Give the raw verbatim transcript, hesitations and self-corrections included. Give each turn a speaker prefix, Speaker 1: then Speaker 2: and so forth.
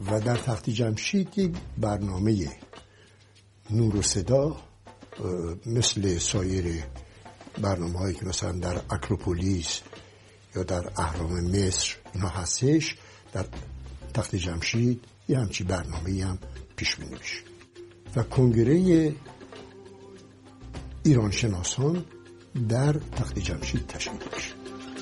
Speaker 1: و در تخت جمشید برنامه نور و صدا مثل سایر برنامه هایی که مثلا در اکروپولیس یا در اهرام مصر اینا هستش، در تخت جمشید یه همچی برنامه هم پیش بینی میشه و کنگره ایران شناسان در تخت جمشید تشکیل میشه.